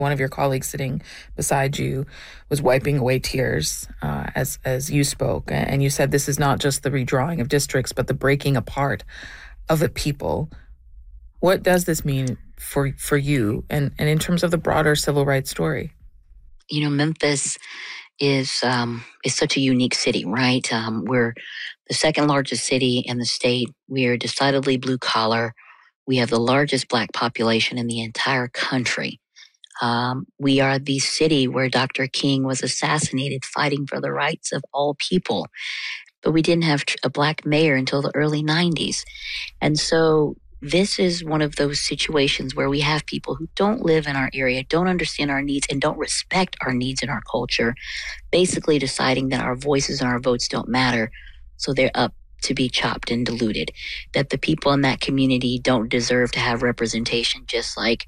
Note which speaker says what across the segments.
Speaker 1: One of your colleagues sitting beside you was wiping away tears as you spoke, and you said this is not just the redrawing of districts, but the breaking apart of a people. What does this mean for you, and in terms of the broader civil rights story?
Speaker 2: Memphis is such a unique city, right? We're the second largest city in the state. We are decidedly blue collar. We have the largest Black population in the entire country. We are the city where Dr. King was assassinated fighting for the rights of all people. But we didn't have a Black mayor until the early 90s. And so this is one of those situations where we have people who don't live in our area, don't understand our needs, and don't respect our needs in our culture, basically deciding that our voices and our votes don't matter. So they're up to be chopped and diluted, that the people in that community don't deserve to have representation, just like,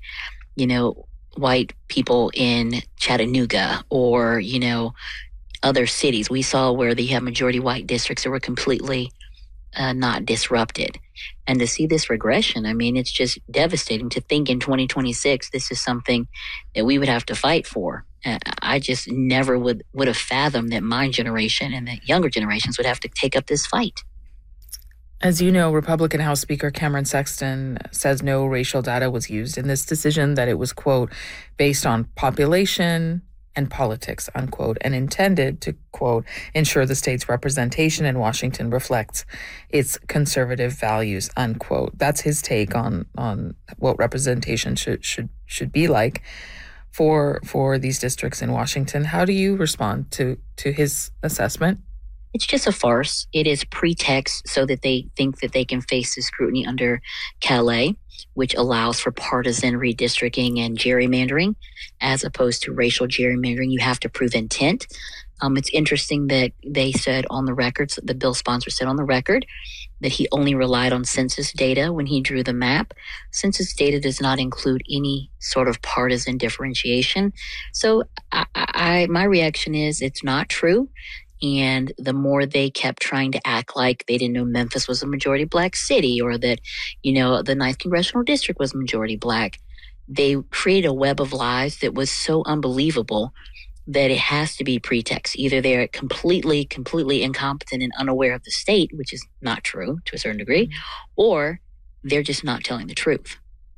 Speaker 2: white people in Chattanooga or, other cities. We saw where they have majority white districts that were completely not disrupted. And to see this regression, it's just devastating to think in 2026, this is something that we would have to fight for. I just never would have fathomed that my generation and the younger generations would have to take up this fight.
Speaker 1: As you know, Republican House Speaker Cameron Sexton says no racial data was used in this decision, that it was, quote, based on population and politics, unquote, and intended to, quote, ensure the state's representation in Washington reflects its conservative values, unquote. That's his take on what representation should be like for these districts in Washington. How do you respond to his assessment?
Speaker 2: It's just a farce. It is pretext so that they think that they can face the scrutiny under Calais, which allows for partisan redistricting and gerrymandering, as opposed to racial gerrymandering. You have to prove intent. It's interesting that they said on the records, the bill sponsor said on the record, that he only relied on census data when he drew the map. Census data does not include any sort of partisan differentiation. So my reaction is it's not true. And the more they kept trying to act like they didn't know Memphis was a majority Black city, or that, the 9th Congressional District was majority Black, they created a web of lies that was so unbelievable that it has to be pretext. Either they're completely incompetent and unaware of the state, which is not true to a certain degree, or they're just not telling the truth.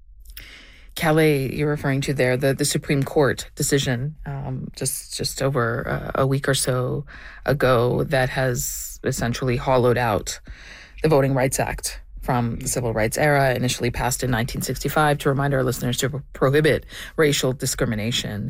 Speaker 1: Calais, you're referring to there, the Supreme Court decision just over a week or so ago that has essentially hollowed out the Voting Rights Act from the Civil Rights era, initially passed in 1965 to remind our listeners to prohibit racial discrimination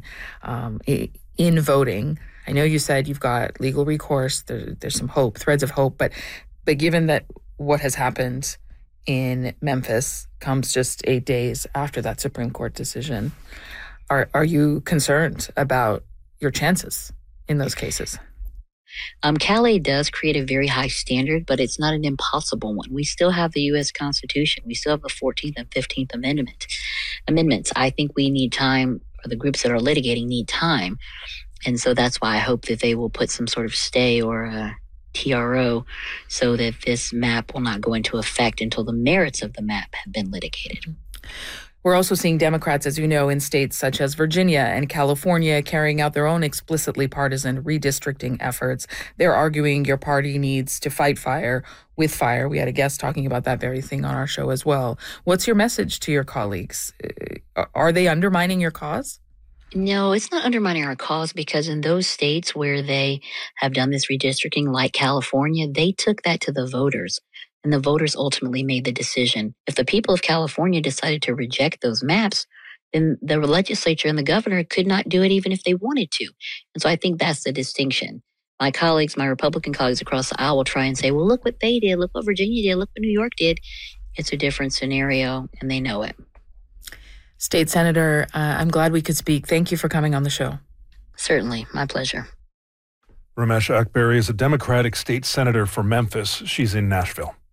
Speaker 1: in voting. I know you said you've got legal recourse. There's some hope, threads of hope, but given that what has happened in Memphis comes just 8 days after that Supreme Court decision, are you concerned about your chances in those cases?
Speaker 2: Calais does create a very high standard, but it's not an impossible one. We still have the U.S. Constitution. We still have the 14th and 15th Amendments. I think we need time, or the groups that are litigating need time. And so that's why I hope that they will put some sort of stay or a TRO so that this map will not go into effect until the merits of the map have been litigated.
Speaker 1: We're also seeing Democrats, as you know, in states such as Virginia and California carrying out their own explicitly partisan redistricting efforts. They're arguing your party needs to fight fire with fire. We had a guest talking about that very thing on our show as well. What's your message to your colleagues? Are they undermining your cause?
Speaker 2: No, it's not undermining our cause, because in those states where they have done this redistricting, like California, they took that to the voters. And the voters ultimately made the decision. If the people of California decided to reject those maps, then the legislature and the governor could not do it even if they wanted to. And so I think that's the distinction. My colleagues, my Republican colleagues across the aisle will try and say, well, look what they did, look what Virginia did, look what New York did. It's a different scenario, and they know it.
Speaker 1: State Senator, I'm glad we could speak. Thank you for coming on the show.
Speaker 2: Certainly. My pleasure.
Speaker 3: Ramesh Akbari is a Democratic state senator for Memphis. She's in Nashville.